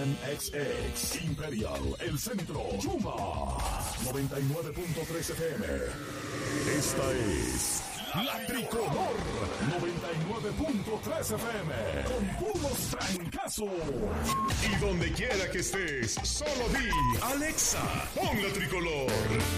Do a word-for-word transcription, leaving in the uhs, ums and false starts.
N X X, Imperial, El Centro, Yuma, noventa y nueve punto tres F M. Esta es La Tricolor, noventa y nueve punto tres F M, con puros trancazos. Y donde quiera que estés, solo di, Alexa, pon La Tricolor.